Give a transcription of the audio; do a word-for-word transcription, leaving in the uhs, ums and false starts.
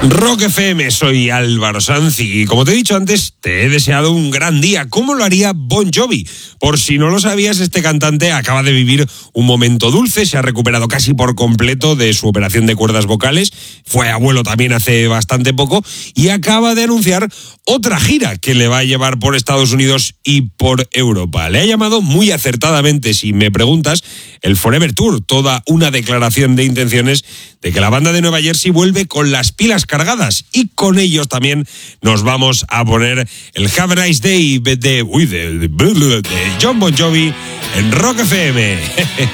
Rock F M, soy Álvaro Sanz y como te he dicho antes, te he deseado un gran día. ¿Cómo lo haría Bon Jovi? Por si no lo sabías, este cantante acaba de vivir un momento dulce, se ha recuperado casi por completo de su operación de cuerdas vocales, fue abuelo también hace bastante poco y acaba de anunciar otra gira que le va a llevar por Estados Unidos y por Europa. Le ha llamado muy acertadamente, si me preguntas, el Forever Tour, toda una declaración de intenciones de que la banda de Nueva Jersey vuelve con las pilas cargadas y con ellos también nos vamos a poner el Have a Nice Day de, uy, de, de, de John Bon Jovi en Rock F M.